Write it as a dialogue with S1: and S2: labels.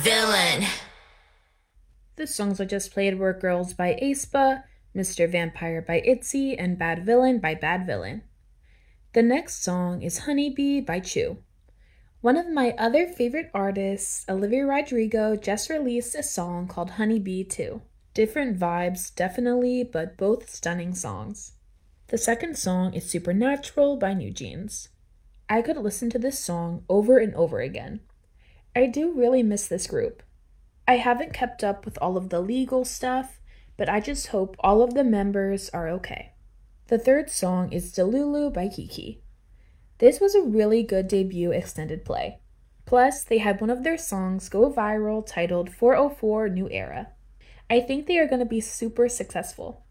S1: Villain.
S2: The songs I just played were Girls by aespa, Mr. Vampire by ITZY, and Bad Villain by Bad Villain. The next song is Honeybee by Chew. One of my other favorite artists, Olivia Rodrigo, just released a song called Honeybee too. Different vibes, definitely, but both stunning songs. The second song is Supernatural by New Jeans. I could listen to this song over and over again. I do really miss this group. I haven't kept up with all of the legal stuff, but I just hope all of the members are okay. The third song is Delulu by Kiki. This was a really good debut extended play. Plus, they had one of their songs go viral titled 404 New Era. I think they are going to be super successful.